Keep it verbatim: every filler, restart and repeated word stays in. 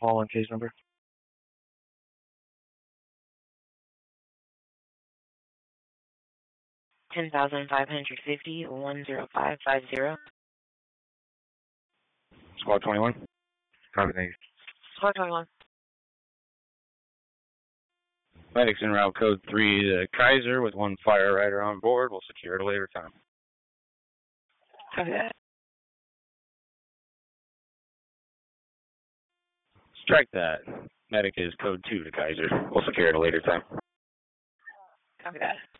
Call and case number. ten thousand five hundred fifty, one zero five five zero. Squad twenty-one. Copy, thank you. Squad twenty-one. Medics en route code three to Kaiser with one fire rider on board. We'll secure at a later time. Copy that. Strike that. Medic is code two to Kaiser. We'll secure at a later time. Copy that.